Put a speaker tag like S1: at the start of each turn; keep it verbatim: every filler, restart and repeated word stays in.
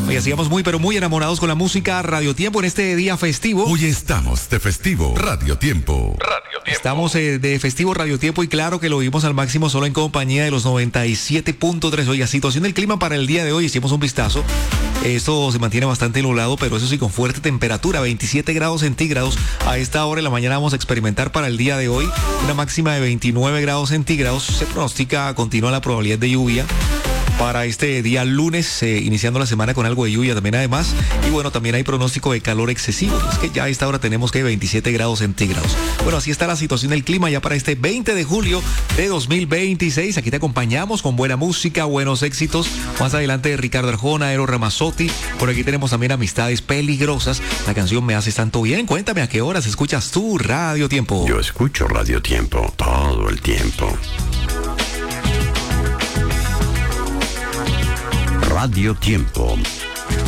S1: Oye, sigamos muy, pero muy enamorados con la música Radio Tiempo en este día festivo.
S2: Hoy estamos de festivo Radio Tiempo. Radio
S1: Tiempo. Estamos eh, de festivo Radio Tiempo y claro que lo vimos al máximo solo en compañía de los noventa y siete punto tres. Oiga, situación del clima para el día de hoy, hicimos un vistazo. Esto se mantiene bastante nublado, pero eso sí con fuerte temperatura, veintisiete grados centígrados. A esta hora de la mañana vamos a experimentar para el día de hoy una máxima de veintinueve grados centígrados. Se pronostica continúa la probabilidad de lluvia para este día lunes, eh, iniciando la semana con algo de lluvia también además. Y bueno, también hay pronóstico de calor excesivo. Es que ya a esta hora tenemos que veintisiete grados centígrados. Bueno, así está la situación del clima ya para este veinte de julio de dos mil veintiséis. Aquí te acompañamos con buena música, buenos éxitos. Más adelante Ricardo Arjona, Eros Ramazzotti. Por aquí tenemos también Amistades Peligrosas. La canción Me Haces Tanto Bien. Cuéntame a qué horas escuchas tu Radio Tiempo.
S3: Yo escucho Radio Tiempo todo el tiempo. Radio Tiempo.